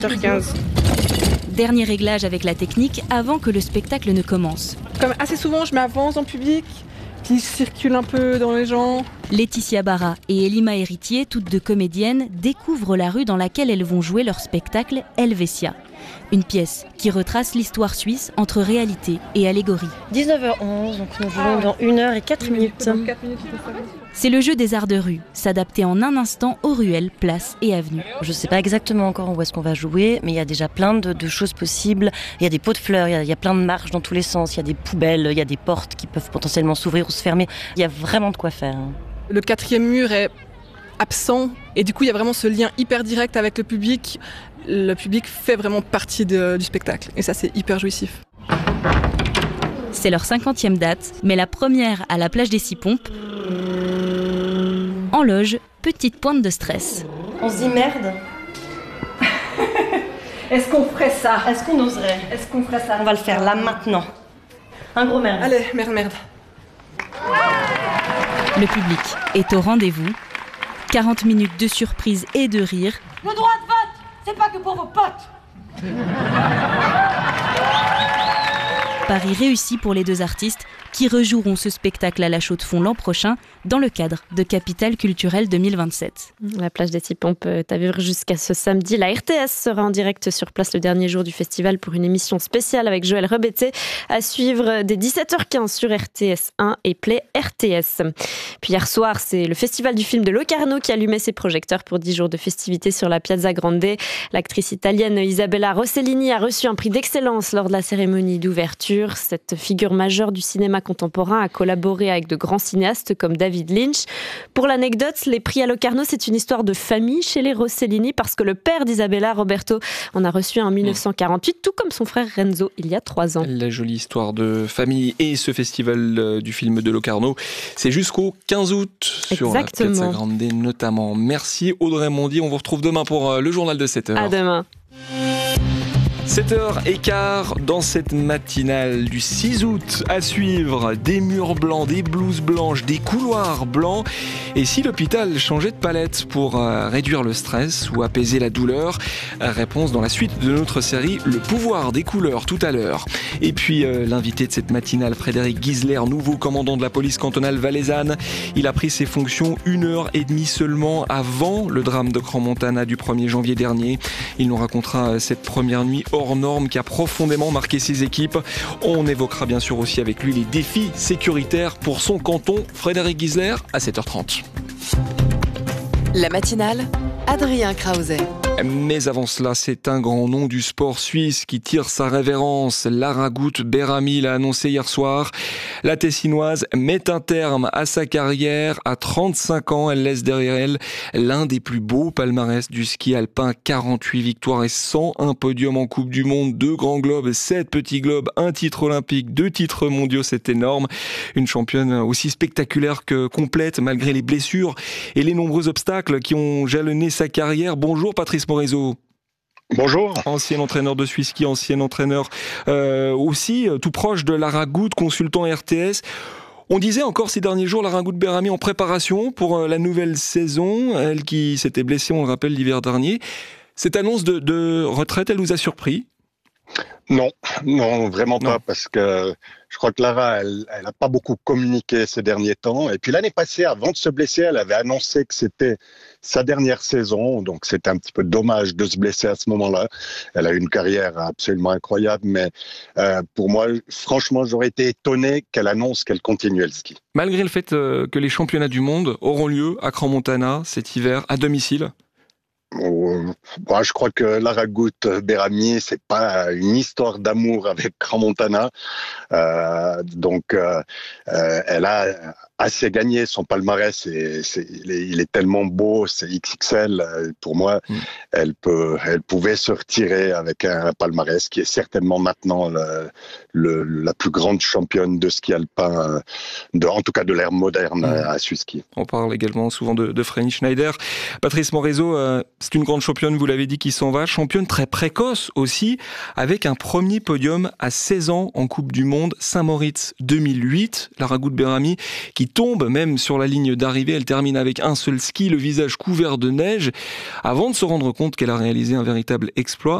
7h15. Dernier réglage avec la technique avant que le spectacle ne commence. Comme assez souvent, je m'avance en public, qui circule un peu dans les gens. Laetitia Barra et Elima Héritier, toutes deux comédiennes, découvrent la rue dans laquelle elles vont jouer leur spectacle Helvetia. Une pièce qui retrace l'histoire suisse entre réalité et allégorie. 19h11, donc nous jouons dans 1h04. C'est le jeu des arts de rue, s'adapter en un instant aux ruelles, places et avenues. Je ne sais pas exactement encore où est-ce qu'on va jouer, mais il y a déjà plein de choses possibles. Il y a des pots de fleurs, il y a plein de marches dans tous les sens, il y a des poubelles, il y a des portes qui peuvent potentiellement s'ouvrir ou se fermer. Il y a vraiment de quoi faire. Le 4e mur est absent et du coup il y a vraiment ce lien hyper direct avec le public. Le public fait vraiment partie du spectacle et ça c'est hyper jouissif. C'est leur 50e date, mais la première à la plage des Six Pompes. En loge, petite pointe de stress. On se dit merde. Est-ce qu'on ferait ça? Est-ce qu'on oserait? Est-ce qu'on ferait ça? On va le faire là maintenant. Un gros merde. Allez, merde. Le public est au rendez-vous. 40 minutes de surprise et de rire. Le droit de vote, c'est pas que pour vos potes. Pari réussi pour les deux artistes qui rejoueront ce spectacle à la Chaux-de-Fonds l'an prochain dans le cadre de Capitale Culturelle 2027. La plage des Six Pompes est à vivre jusqu'à ce samedi. La RTS sera en direct sur place le dernier jour du festival pour une émission spéciale avec Joël Rebetté à suivre dès 17h15 sur RTS 1 et Play RTS. Puis hier soir, c'est le festival du film de Locarno qui allumait ses projecteurs pour 10 jours de festivités sur la Piazza Grande. L'actrice italienne Isabella Rossellini a reçu un prix d'excellence lors de la cérémonie d'ouverture. Cette figure majeure du cinéma contemporain a collaboré avec de grands cinéastes comme David Lynch. Pour l'anecdote, les prix à Locarno, c'est une histoire de famille chez les Rossellini parce que le père d'Isabella, Roberto, en a reçu un en 1948, tout comme son frère Renzo il y a 3 ans. La jolie histoire de famille et ce festival du film de Locarno, c'est jusqu'au 15 août sur la Piazza Grande notamment. Merci Audrey Mondy, on vous retrouve demain pour le journal de 7h. À demain. 7h15 dans cette matinale du 6 août à suivre des murs blancs, des blouses blanches, des couloirs blancs. Et si l'hôpital changeait de palette pour réduire le stress ou apaiser la douleur? Réponse dans la suite de notre série Le pouvoir des couleurs tout à l'heure. Et puis l'invité de cette matinale, Frédéric Guisler, nouveau commandant de la police cantonale valaisanne. Il a pris ses fonctions 1h30 seulement avant le drame de Crans-Montana du 1er janvier dernier. Il nous racontera cette première nuit hors norme qui a profondément marqué ses équipes. On évoquera bien sûr aussi avec lui les défis sécuritaires pour son canton. Frédéric Guisler à 7h30. La matinale, Adrien Krause. Mais avant cela, c'est un grand nom du sport suisse qui tire sa révérence. Lara Gut-Berami l'a annoncé hier soir. La Tessinoise met un terme à sa carrière. À 35 ans, elle laisse derrière elle l'un des plus beaux palmarès du ski alpin. 48 victoires et 101 podiums en Coupe du Monde, 2 grands globes, 7 petits globes, 1 titre olympique, 2 titres mondiaux, c'est énorme. Une championne aussi spectaculaire que complète malgré les blessures et les nombreux obstacles qui ont jalonné sa carrière. Bonjour Patrice Morezo. Bonjour. Ancien entraîneur de Swiss Ski, ancien entraîneur aussi tout proche de Lara Gut, consultant RTS. On disait encore ces derniers jours Lara Gut-Berami en préparation pour la nouvelle saison, elle qui s'était blessée, on le rappelle, l'hiver dernier. Cette annonce de retraite, elle vous a surpris ? Non, vraiment pas, parce que je crois que Lara, elle a pas beaucoup communiqué ces derniers temps. Et puis l'année passée, avant de se blesser, elle avait annoncé que c'était sa dernière saison, donc c'était un petit peu dommage de se blesser à ce moment-là. Elle a eu une carrière absolument incroyable, mais pour moi, franchement, j'aurais été étonné qu'elle annonce qu'elle continuait le ski. Malgré le fait que les championnats du monde auront lieu à Crans-Montana cet hiver, à domicile. Moi, je crois que Lara Gut-Berami, c'est pas une histoire d'amour avec Crans-Montana. Donc, elle a assez gagné. Son palmarès, il est tellement beau, c'est XXL. Pour moi, elle pouvait se retirer avec un palmarès qui est certainement maintenant la plus grande championne de ski alpin, en tout cas de l'ère moderne à Swiss Ski. On parle également souvent de Vreni Schneider. Patrice Morezo, C'est une grande championne, vous l'avez dit, qui s'en va. Championne très précoce aussi, avec un premier podium à 16 ans en Coupe du Monde, Saint-Moritz 2008. Lara Gout-Berami qui tombe même sur la ligne d'arrivée. Elle termine avec un seul ski, le visage couvert de neige, avant de se rendre compte qu'elle a réalisé un véritable exploit.